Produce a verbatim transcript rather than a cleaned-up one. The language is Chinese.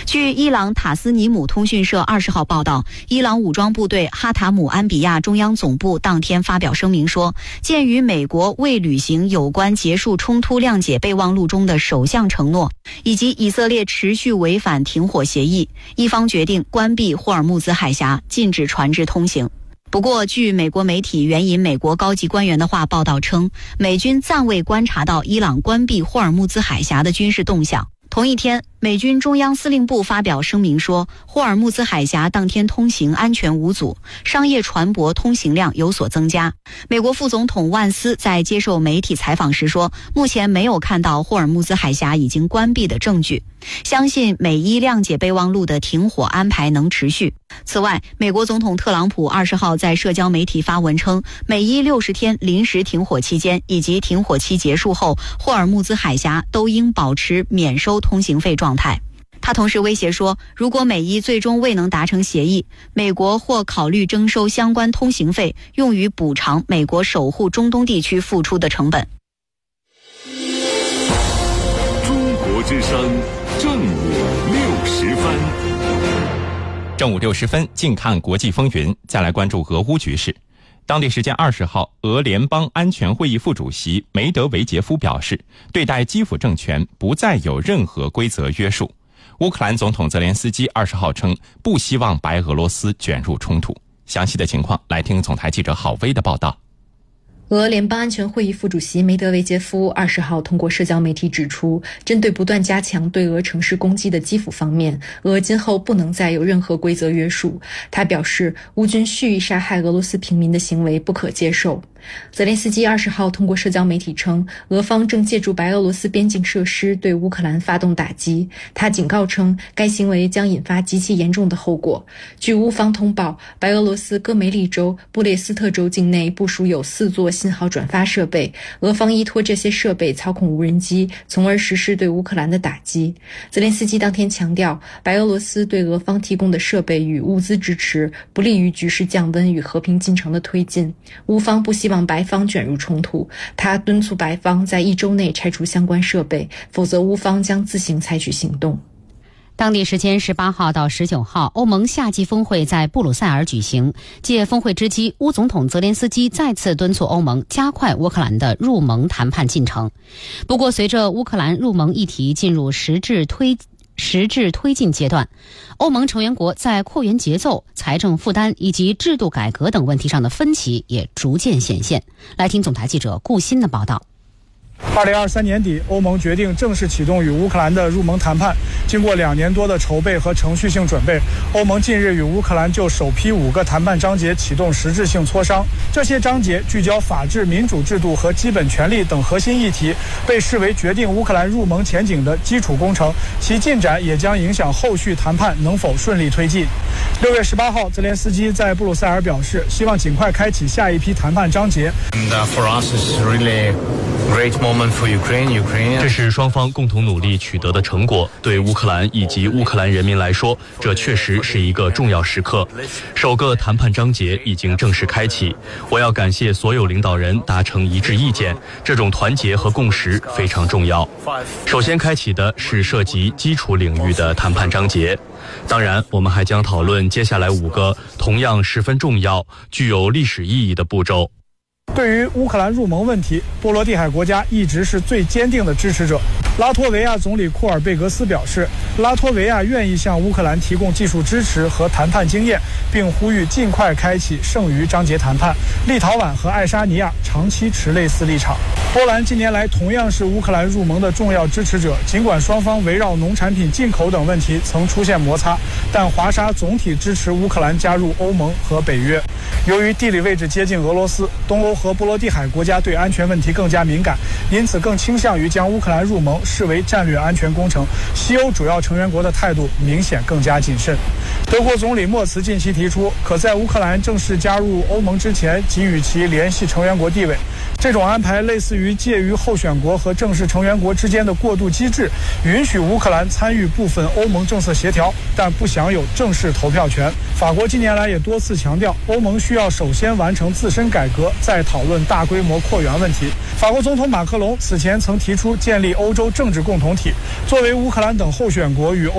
据伊朗塔斯尼姆通讯社二十号报道，伊朗武装部队哈塔姆安比亚中央总部当天发表声明说，鉴于美国未履行有关结束冲突谅解备忘录中的首项承诺，以及以色列持续违反停火协议，伊方决定关闭霍尔木兹海峡，禁止船只通行。不过，据美国媒体援引美国高级官员的话报道称，美军暂未观察到伊朗关闭霍尔木兹海峡的军事动向。同一天，美军中央司令部发表声明说，霍尔木兹海峡当天通行安全无阻，商业船舶通行量有所增加。美国副总统万斯在接受媒体采访时说，目前没有看到霍尔木兹海峡已经关闭的证据，相信美伊谅解备忘录的停火安排能持续。此外，美国总统特朗普二十号在社交媒体发文称，美伊六十天临时停火期间以及停火期结束后，霍尔木兹海峡都应保持免收通行费状态。他同时威胁说，如果美伊最终未能达成协议，美国或考虑征收相关通行费，用于补偿美国守护中东地区付出的成本。 中国之声正午六时分， 正午六十分，近看国际风云。再来关注俄乌局势。当地时间二十号，俄联邦安全会议副主席梅德韦杰夫表示，对待基辅政权不再有任何规则约束。乌克兰总统泽连斯基二十号称，不希望白俄罗斯卷入冲突。详细的情况，来听总台记者郝薇的报道。 俄联邦安全会议副主席梅德韦杰夫二十号通过社交媒体指出，针对不断加强对俄城市攻击的基辅方面，俄今后不能再有任何规则约束。他表示，乌军蓄意杀害俄罗斯平民的行为不可接受。泽连斯基二十号通过社交媒体称，俄方正借助白俄罗斯边境设施对乌克兰发动打击。他警告称，该行为将引发极其严重的后果。据乌方通报，白俄罗斯戈梅利州、布列斯特州境内部署有四座信号转发设备，俄方依托这些设备操控无人机，从而实施对乌克兰的打击。泽连斯基当天强调，白俄罗斯对俄方提供的设备与物资支持不利于局势降温与和平进程的推进。乌方不希望白方卷入冲突，他敦促白方在一周内拆除相关设备，否则乌方将自行采取行动。 当地时间十八号到十九号，欧盟夏季峰会在布鲁塞尔举行。借峰会之机，乌总统泽连斯基再次敦促欧盟加快乌克兰的入盟谈判进程。不过，随着乌克兰入盟议题进入实质推实质推进阶段，欧盟成员国在扩员节奏、财政负担以及制度改革等问题上的分歧也逐渐显现。来听总台记者顾欣的报道。 二零二三年底，欧盟决定正式启动与乌克兰的入盟谈判。经过两年多的筹备和程序性准备，欧盟近日与乌克兰就首批五个谈判章节启动实质性磋商。这些章节聚焦法治、民主制度和基本权利等核心议题，被视为决定乌克兰入盟前景的基础工程，其进展也将影响后续谈判能否顺利推进。六月十八号，泽连斯基在布鲁塞尔表示，希望尽快开启下一批谈判章节。 这是双方共同努力取得的成果，对乌克兰以及乌克兰人民来说，这确实是一个重要时刻。首个谈判章节已经正式开启，我要感谢所有领导人达成一致意见，这种团结和共识非常重要。首先开启的是涉及基础领域的谈判章节，当然我们还将讨论接下来五个同样十分重要、具有历史意义的步骤。 对于乌克兰入盟问题，波罗的海国家一直是最坚定的支持者。拉脱维亚总理库尔贝格斯表示，拉脱维亚愿意向乌克兰提供技术支持和谈判经验，并呼吁尽快开启剩余章节谈判。立陶宛和爱沙尼亚长期持类似立场。波兰近年来同样是乌克兰入盟的重要支持者，尽管双方围绕农产品进口等问题曾出现摩擦，但华沙总体支持乌克兰加入欧盟和北约。由于地理位置接近俄罗斯，东欧和波罗的海国家对安全问题更加敏感，因此更倾向于将乌克兰入盟视为战略安全工程。西欧主要成员国的态度明显更加谨慎。德国总理默茨近期提出，可在乌克兰正式加入欧盟之前给予其联系成员国地位。这种安排类似于介于候选国和正式成员国之间的过渡机制，允许乌克兰参与部分欧盟政策协调，但不享有正式投票权。法国近年来也多次强调，欧盟需要首先完成自身改革，再讨论大规模扩员问题。法国总统马克龙此前曾提出建立欧洲政治共同体，作为乌克兰等候选国与欧